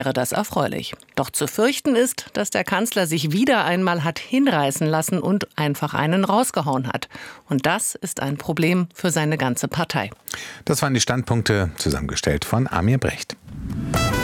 wäre das erfreulich. Doch zu fürchten ist, dass der Kanzler sich wieder einmal hat hinreißen lassen und einfach einen rausgehauen hat. Und das ist ein Problem für seine ganze Partei. Das waren die Standpunkte, zusammengestellt von Amir Brecht.